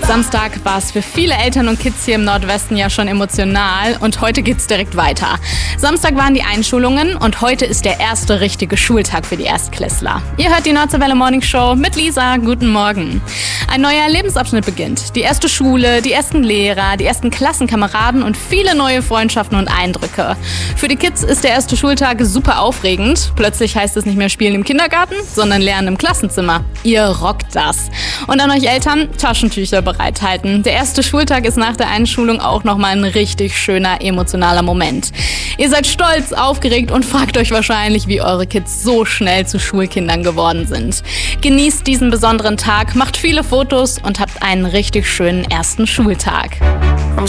Samstag war es für viele Eltern und Kids hier im Nordwesten ja schon emotional und heute geht's direkt weiter. Samstag waren die Einschulungen und heute ist der erste richtige Schultag für die Erstklässler. Ihr hört die Nordische Welle Morning Show mit Lisa. Guten Morgen. Ein neuer Lebensabschnitt beginnt. Die erste Schule, die ersten Lehrer, die ersten Klassenkameraden und viele neue Freundschaften und Eindrücke. Für die Kids ist der erste Schultag super aufregend. Plötzlich heißt es nicht mehr Spielen im Kindergarten, sondern Lernen im Klassenzimmer. Ihr rockt das. Und an euch Eltern, Taschentücher bereithalten. Der erste Schultag ist nach der Einschulung auch nochmal ein richtig schöner, emotionaler Moment. Ihr seid stolz, aufgeregt und fragt euch wahrscheinlich, wie eure Kids so schnell zu Schulkindern geworden sind. Genießt diesen besonderen Tag, macht viele Fotos und habt einen richtig schönen ersten Schultag. I'm